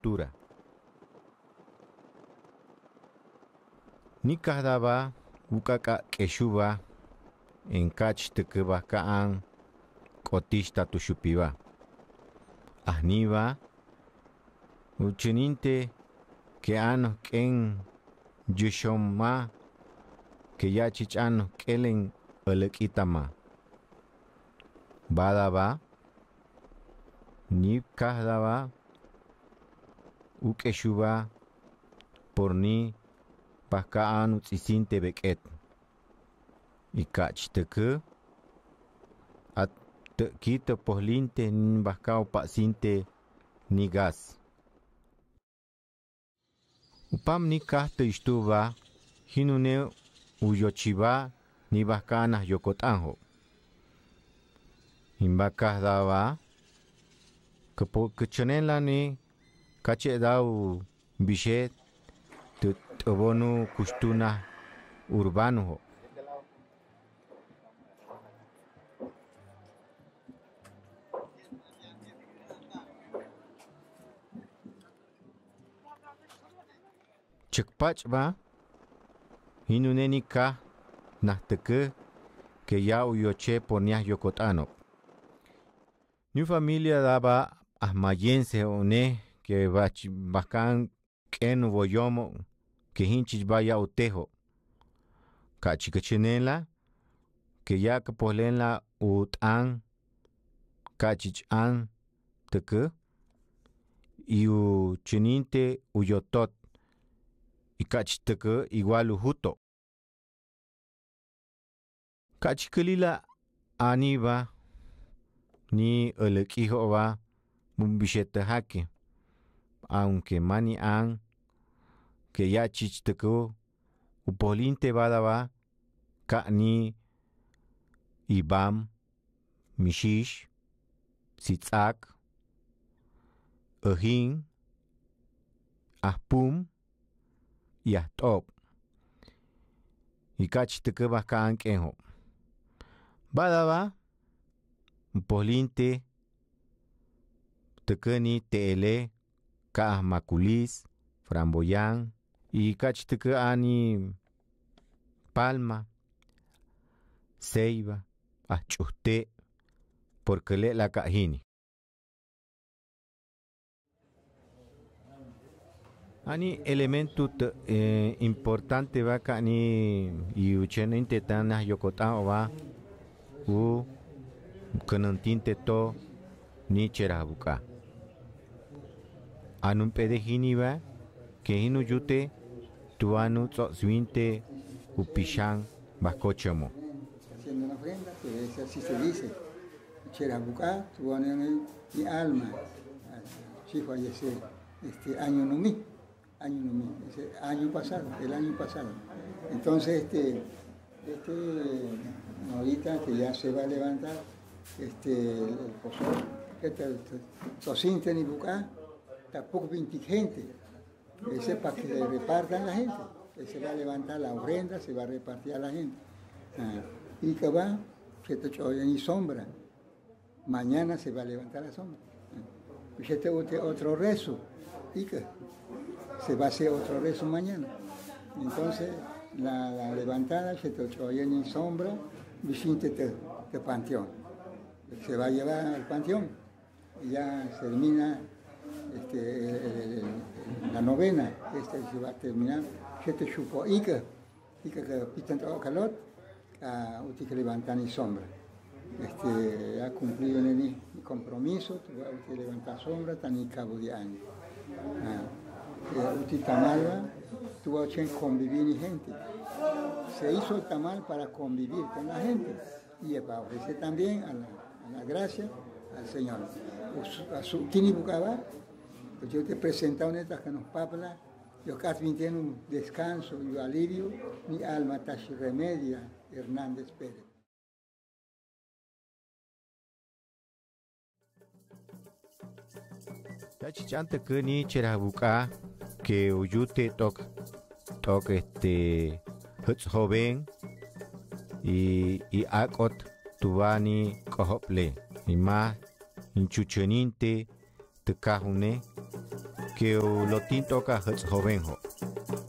cultura. Nikadaba ukaka keshuba en kach tekeba kaan kotista tushupiba. Ahniba uchininte que ano ken yushoma que ya chichano kelen elekitama. Badaba nikadaba ukeshuba por ni pakaan utsisinte beket. Ikach teke at kita pohlinte bakao pasinte ni gas. Upam ni kahte istuba hinune uyochiba ni bakana yokotanjo. Imbakah daba kechenela ni kache dau bishet tubonu kustuna urbano. Chekpach ba hinuneni ka nahteke que ya uyoche ponias yokotano. Ni familia daba ahmayense one que bakan ken boyomo que hinchich vaya utejo. Kachikachenela que ya que polenla utan kachichan teke y u chininte uyotot y kachiteke igual ujuto. Kachikelila aniba ni elekijo va bumbishete hake aunque mani an que ya chichteko upoliente badaba ka ni ibam mishish sitzak ahin ahpum y ahtop y kachichteke baka ankenjo badaba upoliente tekeni tele ka makulis framboyan y kachichteke ani palma ceiba achuste porque le la cajini ani elemento importante va kani y ucheninte tana yokota va u kanantinte to ni cherabuka anun pedejini va que hinu yute tuanu tzosvinte upishan bakochamo. Haciendo una ofrenda, que así se dice. Cherabuka, tuanu mi alma, si fallece año numi, ese año pasado, el año pasado. Entonces ahorita que ya se va a levantar el pozol, Sosinte ni Bucá, tampoco 20 gente. Ese es para que le repartan la gente. Se va a levantar la ofrenda, se va a repartir a la gente. Y que va, se te echó en sombra. Mañana se va a levantar la sombra. Y se te otro rezo. Y que se va a hacer otro rezo mañana. Entonces, la levantada se te echó en sombra, visite de panteón. Se va a llevar al panteón. Y ya se termina la novena. Se va a terminar. Se te chupó. Y que pitan todo calor, usted que levantan en sombra. Ha cumplido mi compromiso, usted levantar sombra, tan en cabo de año. Usted tamal, tuvo que convivir con gente. Se hizo el tamal para convivir con la gente y para ofrecer también a la gracia al Señor. A su Kini Bucaba, pues yo te presento una de que nos papla. Yo casi tengo un descanso y alivio, mi alma está remedia, Hernández Pérez. Tachichante que ni cherabuka que uyute tok joven y akot tubani kohople y más inchucheninte te cajune que lo tinto ka jovenjo.